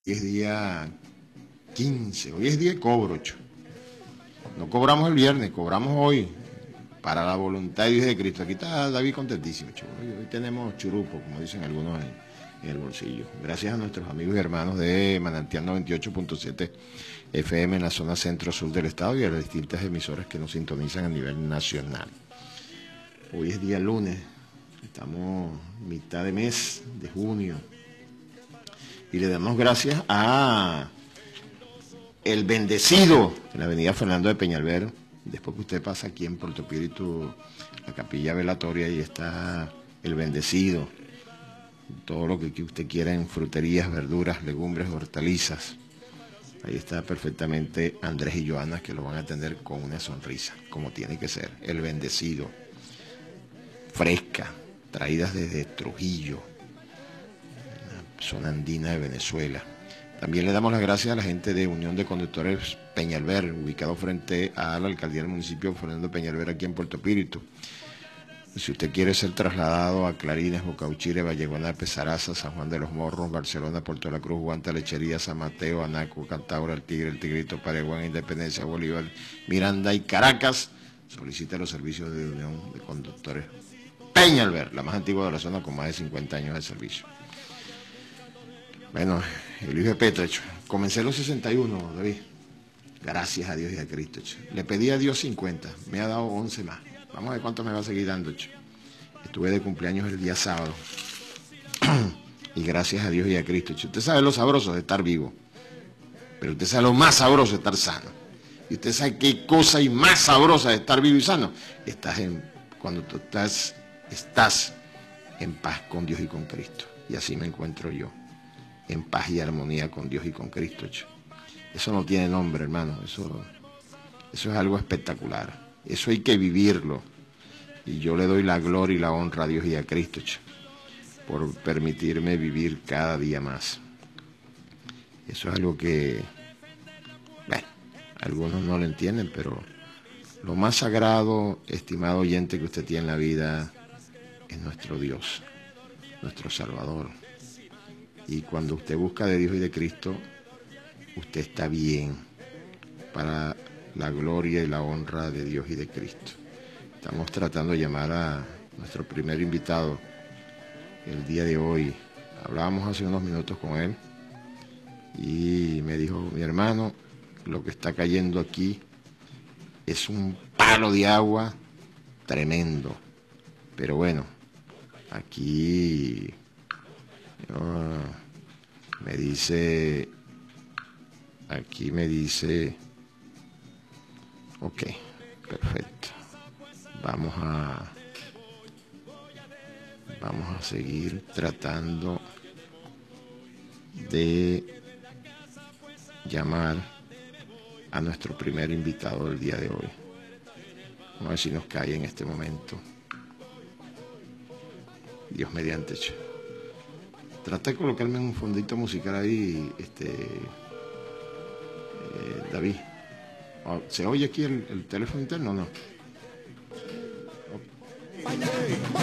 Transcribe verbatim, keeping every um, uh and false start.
Hoy es día quince, hoy es día de cobro, cho. No cobramos el viernes, cobramos hoy, para la voluntad de Dios y de Cristo. Aquí está David contentísimo, cho. Hoy, hoy tenemos churupo, como dicen algunos en, en el bolsillo. Gracias a nuestros amigos y hermanos de Manantial noventa y ocho punto siete F M en la zona centro-sur del estado y a las distintas emisoras que nos sintonizan a nivel nacional. Hoy es día lunes, estamos mitad de mes de junio. Y le damos gracias a El Bendecido, en la avenida Fernando de Peñalver. Después que usted pasa aquí en Puerto Espíritu, la capilla velatoria, y está El Bendecido. Todo lo que usted quiera en fruterías, verduras, legumbres, hortalizas. Ahí está perfectamente Andrés y Joana, que lo van a atender con una sonrisa, como tiene que ser. El Bendecido. Fresca, traídas desde Trujillo, zona andina de Venezuela. También le damos las gracias a la gente de Unión de Conductores Peñalver, ubicado frente a la alcaldía del municipio Fernando Peñalver, aquí en Puerto Espíritu. Si usted quiere ser trasladado a Clarines, Bocauchire, Valleguanape, Zaraza, San Juan de los Morros, Barcelona, Puerto La Cruz, Guanta, Lechería, San Mateo, Anaco, Cantaura, El Tigre, El Tigrito, Pareguán, Independencia, Bolívar, Miranda y Caracas, solicite los servicios de Unión de Conductores Peñalver, la más antigua de la zona con más de cincuenta años de servicio. Bueno, el hijo de Petra, cho. Comencé los sesenta y uno, David. Gracias a Dios y a Cristo, cho. Le pedí a Dios cincuenta, me ha dado once más. Vamos a ver cuánto me va a seguir dando, cho. Estuve de cumpleaños el día sábado. Y gracias a Dios y a Cristo, cho. Usted sabe lo sabroso de estar vivo, pero usted sabe lo más sabroso de estar sano. Y usted sabe qué cosa hay más sabrosa de estar vivo y sano. Estás en, cuando tú estás, estás en paz con Dios y con Cristo. Y así me encuentro yo, en paz y armonía con Dios y con Cristo, cho. Eso no tiene nombre, hermano. Eso, eso es algo espectacular. Eso hay que vivirlo. Y yo le doy la gloria y la honra a Dios y a Cristo, cho, por permitirme vivir cada día más. Eso es algo que, bueno, algunos no lo entienden, pero lo más sagrado, estimado oyente, que usted tiene en la vida es nuestro Dios, nuestro Salvador. Y cuando usted busca de Dios y de Cristo, usted está bien, para la gloria y la honra de Dios y de Cristo. Estamos tratando de llamar a nuestro primer invitado el día de hoy. Hablábamos hace unos minutos con él y me dijo: mi hermano, lo que está cayendo aquí es un palo de agua tremendo. Pero bueno, aquí uh, me dice, aquí me dice, ok, perfecto. Vamos a, vamos a seguir tratando de llamar a nuestro primer invitado del día de hoy. Vamos a ver si nos cae en este momento. Dios mediante, che. Traté de colocarme en un fondito musical ahí, este, eh, David. ¿Se oye aquí el, el teléfono interno o no?